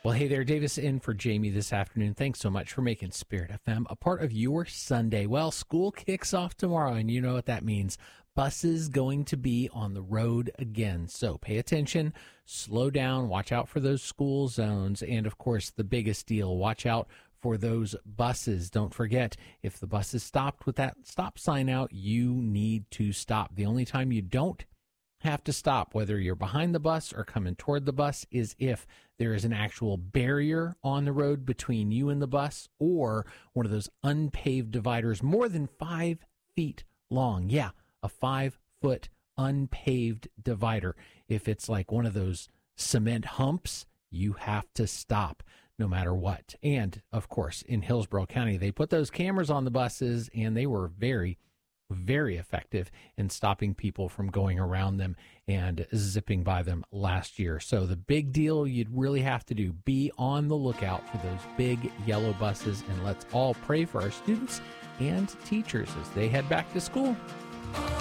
Well, hey there, Davis in for Jamie this afternoon. Thanks so much for making Spirit FM a part of your Sunday. Well, school kicks off tomorrow, and you know what that means. Buses going to be on the road again. So pay attention, slow down, watch out for those school zones, and of course, the biggest deal, watch out for those buses. Don't forget, if the bus is stopped with that stop sign out, you need to stop. The only time you don't have to stop, whether you're behind the bus or coming toward the bus, is if there is an actual barrier on the road between you and the bus, or one of those unpaved dividers more than 5 feet long. Yeah, a 5-foot unpaved divider. If it's like one of those cement humps, you have to stop no matter what. And of course, in Hillsborough County, they put those cameras on the buses, and they were very effective in stopping people from going around them and zipping by them last year. So the big deal you'd really have to do, be on the lookout for those big yellow buses, and let's all pray for our students and teachers as they head back to school.